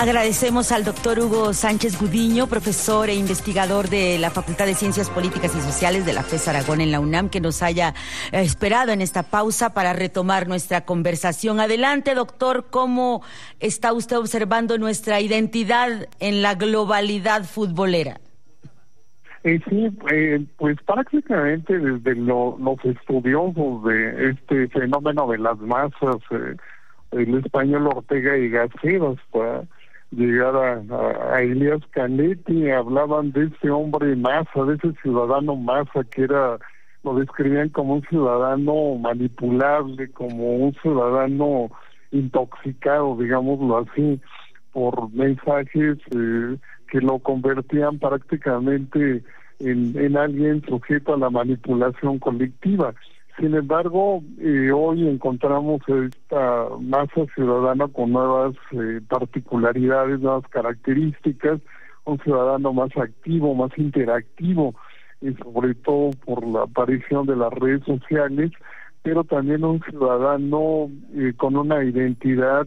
Agradecemos al doctor Hugo Sánchez Gudiño, profesor e investigador de la Facultad de Ciencias Políticas y Sociales de la FES Aragón en la UNAM, que nos haya esperado en esta pausa para retomar nuestra conversación. Adelante, doctor, ¿cómo está usted observando nuestra identidad en la globalidad futbolera? Sí, pues prácticamente desde los estudiosos de este fenómeno de las masas, el español Ortega y Gasset, hasta llegar a Elías Canetti, hablaban de ese hombre masa, de ese ciudadano masa que lo describían como un ciudadano manipulable, como un ciudadano intoxicado, digámoslo así, por mensajes que lo convertían prácticamente en alguien sujeto a la manipulación colectiva. Sin embargo, hoy encontramos esta masa ciudadana con nuevas particularidades, nuevas características, un ciudadano más activo, más interactivo, y sobre todo por la aparición de las redes sociales, pero también un ciudadano con una identidad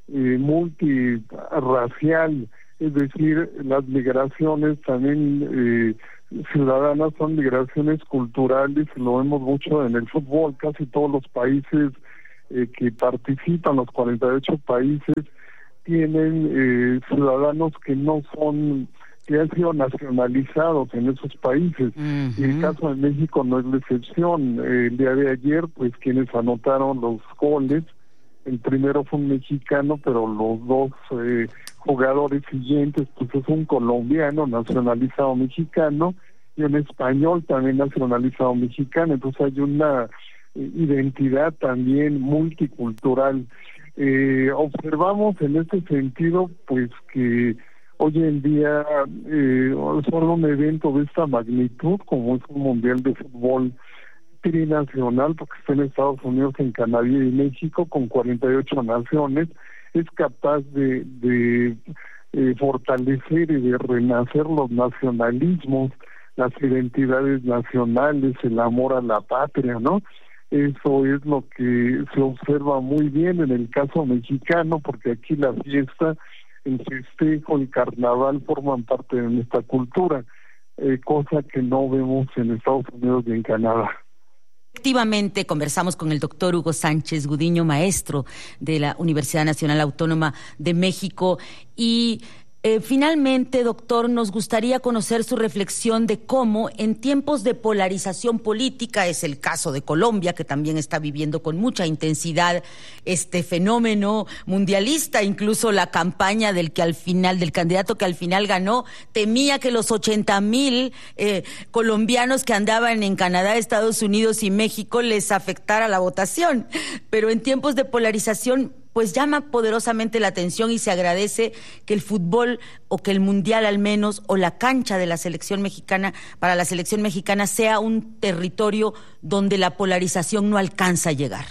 multirracial, es decir, las migraciones también ciudadanas son migraciones culturales, lo vemos mucho en el fútbol, casi todos los países que participan, los 48 países, tienen ciudadanos que han sido nacionalizados en esos países. Uh-huh. Y el caso de México no es la excepción. El día de ayer, pues quienes anotaron los goles, el primero fue un mexicano, pero los dos jugadores siguientes, pues es un colombiano nacionalizado mexicano y un español también nacionalizado mexicano. Entonces hay una identidad también multicultural. Observamos en este sentido, pues que hoy en día solo un evento de esta magnitud, como es un mundial de fútbol trinacional, porque está en Estados Unidos, en Canadá y México, con 48 naciones, es capaz de fortalecer y de renacer los nacionalismos, las identidades nacionales, el amor a la patria, ¿no? Eso es lo que se observa muy bien en el caso mexicano, porque aquí la fiesta, el festejo, el carnaval forman parte de nuestra cultura, cosa que no vemos en Estados Unidos y en Canadá. Efectivamente, conversamos con el doctor Hugo Sánchez Gudiño, maestro de la Universidad Nacional Autónoma de México. Y finalmente, doctor, nos gustaría conocer su reflexión de cómo en tiempos de polarización política, es el caso de Colombia, que también está viviendo con mucha intensidad este fenómeno mundialista, incluso la campaña del candidato que al final ganó, temía que los 80,000 colombianos que andaban en Canadá, Estados Unidos y México les afectara la votación. Pero en tiempos de polarización, pues llama poderosamente la atención y se agradece que el fútbol, o que el mundial al menos, o la cancha de la selección mexicana, para la selección mexicana, sea un territorio donde la polarización no alcanza a llegar.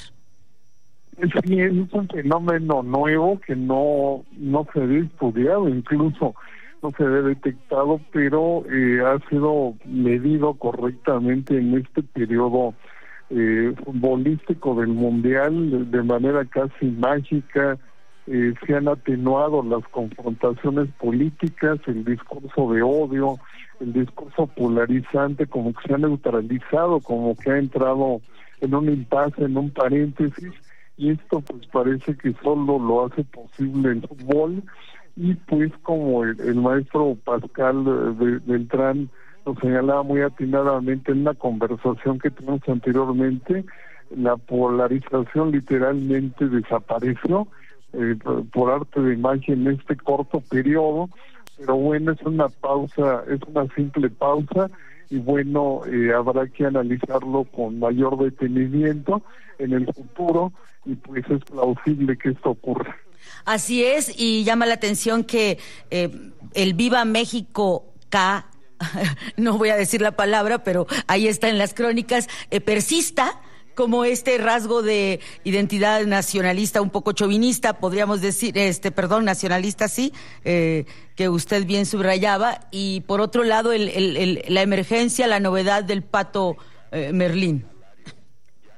Sí, es un fenómeno nuevo que no se había estudiado, incluso no se había detectado, pero ha sido medido correctamente en este periodo futbolístico del mundial de manera casi mágica. Se han atenuado las confrontaciones políticas, el discurso de odio, el discurso polarizante, como que se ha neutralizado, como que ha entrado en un impasse, en un paréntesis, y esto pues parece que solo lo hace posible el fútbol. Y pues como el maestro Pascal Beltrán lo señalaba muy atinadamente en una conversación que tuvimos anteriormente, la polarización literalmente desapareció por arte de magia en este corto periodo, pero bueno, es una simple pausa, y bueno, habrá que analizarlo con mayor detenimiento en el futuro, y pues es plausible que esto ocurra. Así es, y llama la atención que el Viva México K, no voy a decir la palabra, pero ahí está en las crónicas, persista como este rasgo de identidad nacionalista, un poco chauvinista, podríamos decir, nacionalista, sí, que usted bien subrayaba, y por otro lado la emergencia, la novedad del Pato Merlín.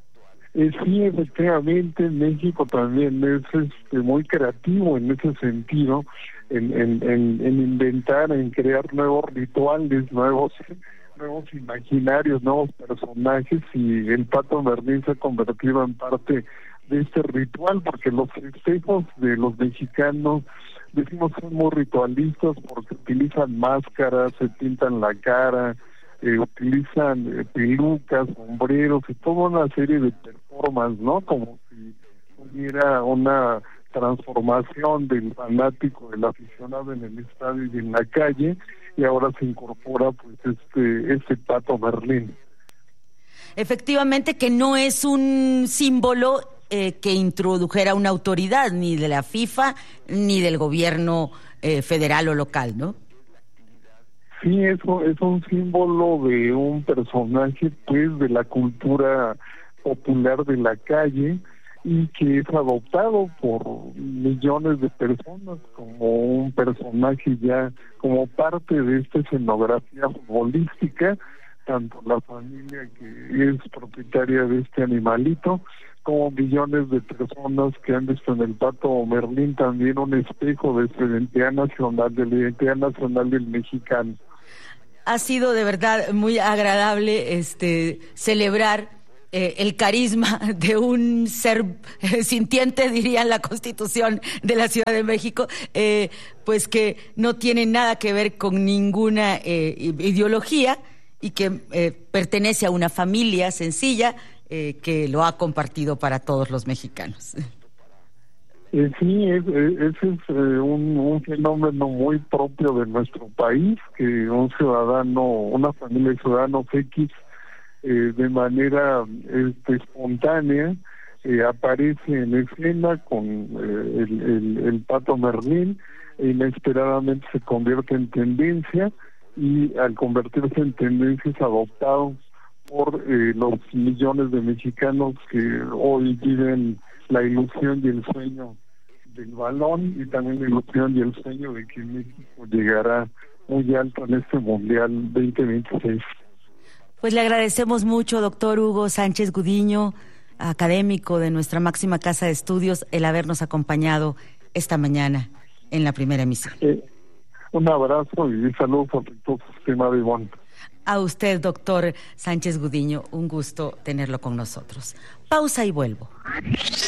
Sí, efectivamente, México también es muy creativo en ese sentido, en inventar, en crear nuevos rituales, nuevos imaginarios, nuevos personajes, y el Pato Merlín se ha convertido en parte de este ritual, porque los festejos de los mexicanos, decimos, son muy ritualistas porque utilizan máscaras, se pintan la cara, utilizan pelucas, sombreros y toda una serie de performances, ¿no? Como si hubiera una transformación del fanático, del aficionado en el estadio y en la calle, y ahora se incorpora pues este Pato Merlín. Efectivamente que no es un símbolo que introdujera una autoridad, ni de la FIFA, ni del gobierno federal o local, ¿no? Sí, eso es un símbolo de un personaje, pues, de la cultura popular de la calle, y que es adoptado por millones de personas como un personaje ya, como parte de esta escenografía futbolística, tanto la familia que es propietaria de este animalito, como millones de personas que han visto en el Pato Merlín también un espejo de la identidad nacional del mexicano. Ha sido de verdad muy agradable celebrar el carisma de un ser sintiente, diría la Constitución de la Ciudad de México, pues que no tiene nada que ver con ninguna ideología y que pertenece a una familia sencilla que lo ha compartido para todos los mexicanos. Sí, ese es un fenómeno muy propio de nuestro país, que una familia de ciudadanos X, de manera espontánea, aparece en escena con el Pato Merlín, e inesperadamente se convierte en tendencia, y al convertirse en tendencia es adoptado por los millones de mexicanos que hoy viven la ilusión y el sueño del balón, y también la ilusión y el sueño de que México llegará muy alto en este Mundial 2026. Pues le agradecemos mucho, doctor Hugo Sánchez Gudiño, académico de nuestra máxima casa de estudios, el habernos acompañado esta mañana en la primera emisión. Un abrazo y saludos afectuosos, estimado Ivonne. A usted, doctor Sánchez Gudiño, un gusto tenerlo con nosotros. Pausa y vuelvo.